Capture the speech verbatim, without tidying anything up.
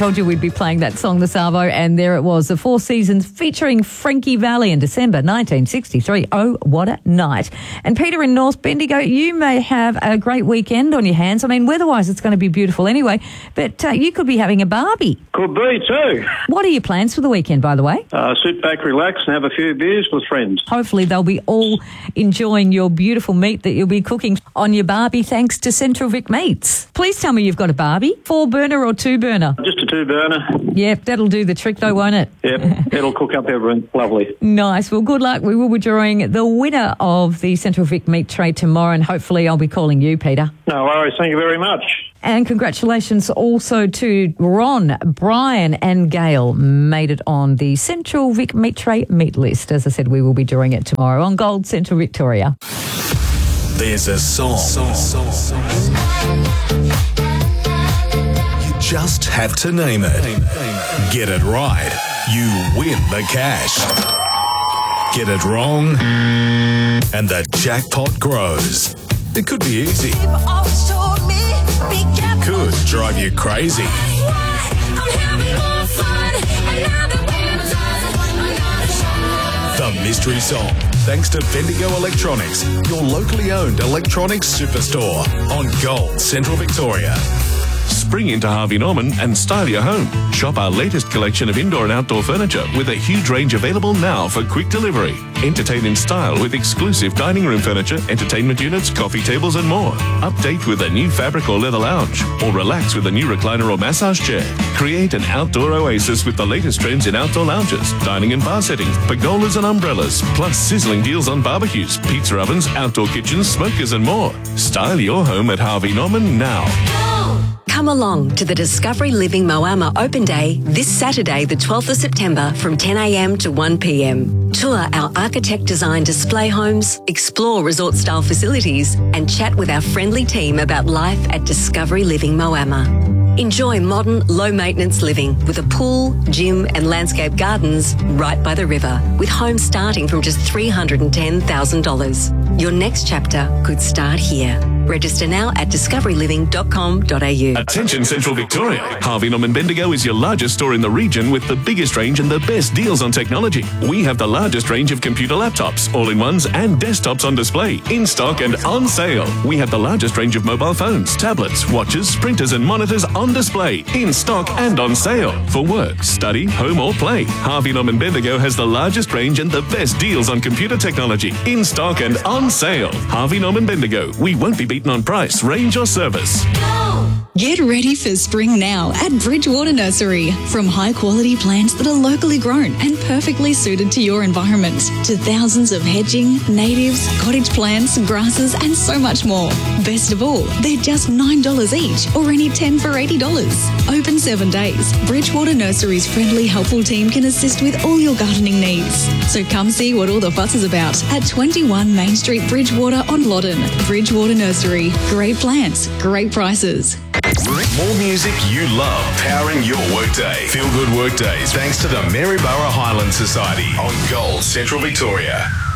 told you we'd be playing that song, The Savo, and there it was, the Four Seasons featuring Frankie Valli in December nineteen sixty-three. Oh, what a night. And Peter in North Bendigo, you may have a great weekend on your hands. I mean, weather-wise, it's going to be beautiful anyway, but uh, you could be having a barbie. Could be too. What are your plans for the weekend, by the way? Uh, sit back, relax, and have a few beers with friends. Hopefully they'll be all enjoying your beautiful meat that you'll be cooking on your barbie thanks to Central Vic Meats. Please tell me you've got a barbie. Four burner or two burner? Just a two burner. Yep, that'll do the trick though, won't it? Yep, it'll cook up everything. Lovely. Nice. Well, good luck. We will be drawing the winner of the Central Vic Meat Tray tomorrow, and hopefully I'll be calling you, Peter. No worries. Thank you very much. And congratulations also to Ron, Brian and Gail, made it on the Central Vic Meat Tray meat list. As I said, we will be drawing it tomorrow on Gold Central Victoria. There's a song. song, song, song. You just have to name it. Get it right, you win the cash. Get it wrong, and the jackpot grows. It could be easy. It could drive you crazy. The mystery song, thanks to Bendigo Electronics, your locally owned electronics superstore on Gold Central Victoria. Spring into Harvey Norman and style your home. Shop our latest collection of indoor and outdoor furniture with a huge range available now for quick delivery. Entertain in style with exclusive dining room furniture, entertainment units, coffee tables and more. Update with a new fabric or leather lounge, or relax with a new recliner or massage chair. Create an outdoor oasis with the latest trends in outdoor lounges, dining and bar settings, pergolas and umbrellas, plus sizzling deals on barbecues, pizza ovens, outdoor kitchens, smokers and more. Style your home at Harvey Norman now. Come along to the Discovery Living Moama Open Day this Saturday, the twelfth of September from ten a m to one p m. Tour our architect design display homes, explore resort-style facilities and chat with our friendly team about life at Discovery Living Moama. Enjoy modern, low-maintenance living with a pool, gym and landscape gardens right by the river, with homes starting from just three hundred ten thousand dollars. Your next chapter could start here. Register now at discovery living dot com dot a u. Attention Central Victoria. Harvey Norman Bendigo is your largest store in the region with the biggest range and the best deals on technology. We have the largest range of computer laptops, all-in-ones and desktops on display, in stock and on sale. We have the largest range of mobile phones, tablets, watches, printers and monitors on display, in stock and on sale. For work, study, home or play, Harvey Norman Bendigo has the largest range and the best deals on computer technology, in stock and on sale. Harvey Norman Bendigo. We won't be beaten on price, range or service. Get ready for spring now at Bridgewater Nursery. From high-quality plants that are locally grown and perfectly suited to your environment, to thousands of hedging, natives, cottage plants, grasses and so much more. Best of all, they're just nine dollars each or any ten for eighty dollars. Open seven days. Bridgewater Nursery's friendly, helpful team can assist with all your gardening needs. So come see what all the fuss is about at twenty-one Main Street, Bridgewater on Loddon. Bridgewater Nursery. Great plants, great prices. More music you love, powering your workday. Feel good workdays, thanks to the Maryborough Highland Society on Gold Central Victoria.